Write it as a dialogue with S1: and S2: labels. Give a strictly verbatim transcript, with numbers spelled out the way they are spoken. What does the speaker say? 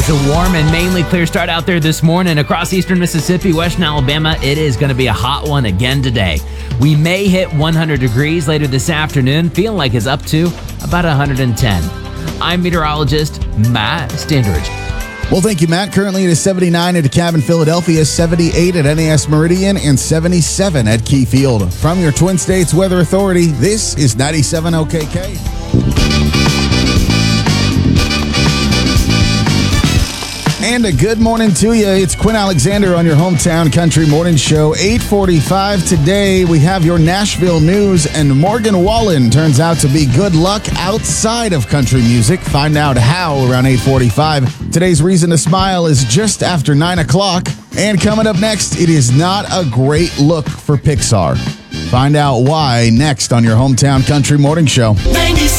S1: It's a warm and mainly clear start out there this morning across eastern Mississippi, western Alabama. It is going to be a hot one again today. We may hit one hundred degrees later this afternoon, feeling like it's up to about one hundred ten. I'm meteorologist Matt Standridge.
S2: Well, thank you, Matt. Currently, it is seventy-nine at DeKalb, Philadelphia, seventy-eight at N A S Meridian, and seventy-seven at Key Field. From your Twin States Weather Authority, this is ninety-seven O K K. And a good morning to you. It's Quinn Alexander on your Hometown Country Morning Show. eight forty-five today. We have your Nashville news, and Morgan Wallen turns out to be good luck outside of country music. Find out how around eight forty-five. Today's Reason to Smile is just after nine o'clock. And coming up next, it is not a great look for Pixar. Find out why next on your Hometown Country Morning Show. ninety-seven